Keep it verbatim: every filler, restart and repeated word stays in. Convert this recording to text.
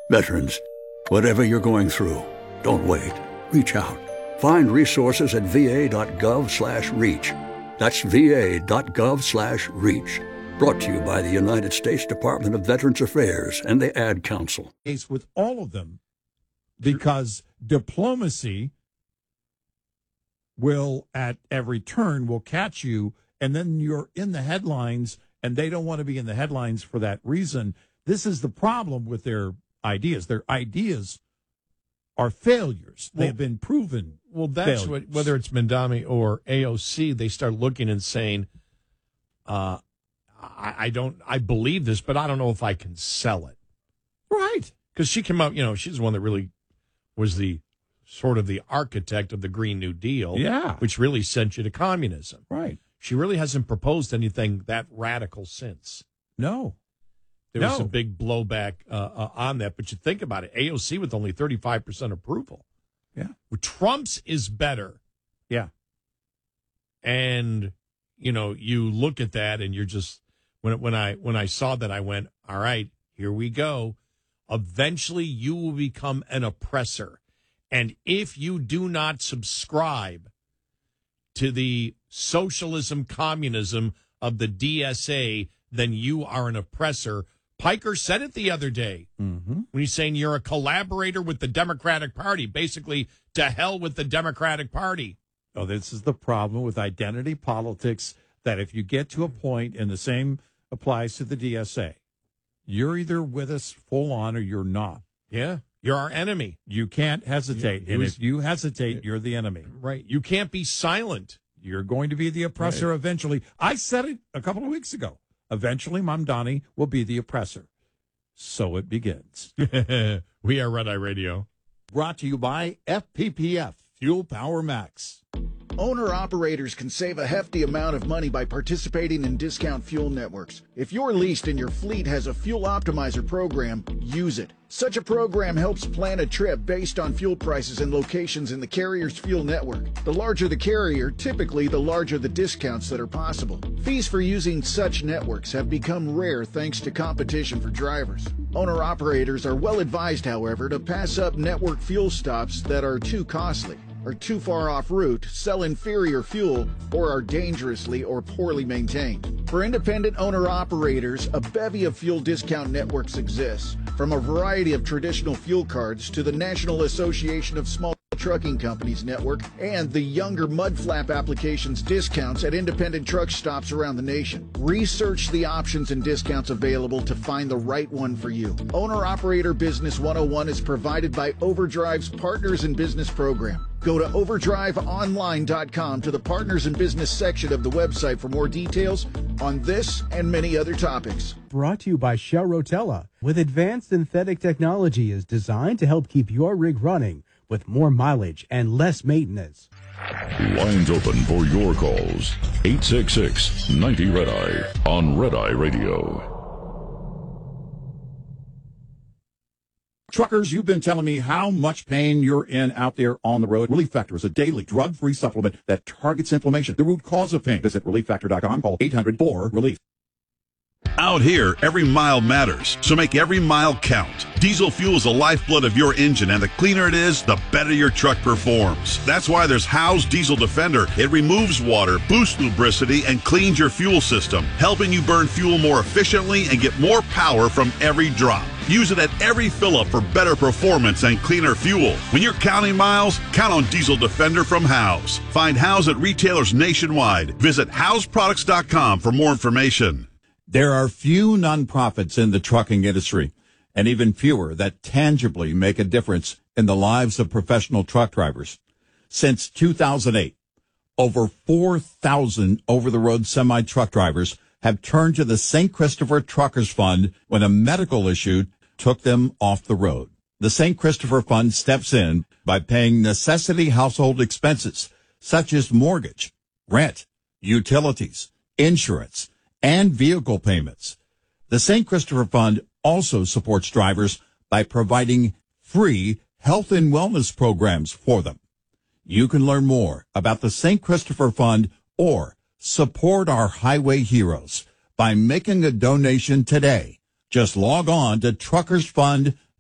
Veterans, whatever you're going through, don't wait. Reach out. Find resources at va.gov slash reach. That's va.gov slash reach. Brought to you by the United States Department of Veterans Affairs and the Ad Council. With all of them, because diplomacy will, at every turn, will catch you, and then you're in the headlines, and they don't want to be in the headlines for that reason. This is the problem with their ideas. Their ideas are failures. Well, They've been proven. Well, that's failures. what, whether it's Mamdani or A O C, they start looking and saying, uh, I, I don't, I believe this, but I don't know if I can sell it. Right. Because she came out, you know, she's the one that really was the sort of the architect of the Green New Deal. Yeah. Which really sent you to communism. Right. She really hasn't proposed anything that radical since. No. There no. was a big blowback uh, uh, on that. But you think about it, A O C with only thirty-five percent approval. Yeah. Trump's is better. Yeah. And, you know, you look at that and you're just, when when I when I saw that, I went, all right, here we go. Eventually you will become an oppressor. And if you do not subscribe to the socialism, communism of the D S A, then you are an oppressor. Piker said it the other day mm-hmm. when he's saying you're a collaborator with the Democratic Party, basically to hell with the Democratic Party. Oh, this is the problem with identity politics, that if you get to a point, and the same applies to the D S A, you're either with us full on or you're not. Yeah, you're our enemy. You can't hesitate. Yeah, and was, if you hesitate, you're the enemy. Right. You can't be silent. You're going to be the oppressor right. eventually. I said it a couple of weeks ago. Eventually, Mamdani will be the oppressor. So it begins. We are Red Eye Radio. Brought to you by F P P F, Fuel Power Max. Owner-operators can save a hefty amount of money by participating in discount fuel networks. If you're leased and your fleet has a fuel optimizer program, use it. Such a program helps plan a trip based on fuel prices and locations in the carrier's fuel network. The larger the carrier, typically the larger the discounts that are possible. Fees for using such networks have become rare thanks to competition for drivers. Owner-operators are well advised, however, to pass up network fuel stops that are too costly, are too far off route, sell inferior fuel, or are dangerously or poorly maintained. For independent owner-operators, a bevy of fuel discount networks exists, from a variety of traditional fuel cards to the National Association of Small Trucking Companies network and the younger mudflap applications discounts at independent truck stops around the nation. Research the options and discounts available to find the right one for you. Owner-Operator Business one oh one is provided by Overdrive's Partners in Business program. Go to overdrive online dot com to the Partners in Business section of the website for more details on this and many other topics. Brought to you by Shell Rotella. With advanced synthetic technology is designed to help keep your rig running with more mileage and less maintenance. Lines open for your calls. eight six six, ninety, Red Eye on Red Eye Radio. Truckers, you've been telling me how much pain you're in out there on the road. Relief Factor is a daily drug-free supplement that targets inflammation, the root cause of pain. Visit relief factor dot com. Call eight hundred four relief. Out here, every mile matters, so make every mile count. Diesel fuel is the lifeblood of your engine, and the cleaner it is, the better your truck performs. That's why there's Howe's Diesel Defender. It removes water, boosts lubricity, and cleans your fuel system, helping you burn fuel more efficiently and get more power from every drop. Use it at every fill-up for better performance and cleaner fuel. When you're counting miles, count on Diesel Defender from Howe's. Find Howe's at retailers nationwide. Visit Howe's Products dot com for more information. There are few nonprofits in the trucking industry, and even fewer that tangibly make a difference in the lives of professional truck drivers. Since two thousand eight, over four thousand over-the-road semi-truck drivers have turned to the Saint Christopher Truckers Fund when a medical issue took them off the road. The Saint Christopher Fund steps in by paying necessity household expenses such as mortgage, rent, utilities, insurance, and vehicle payments. The Saint Christopher Fund also supports drivers by providing free health and wellness programs for them. You can learn more about the Saint Christopher Fund or support our highway heroes by making a donation today. Just log on to truckers fund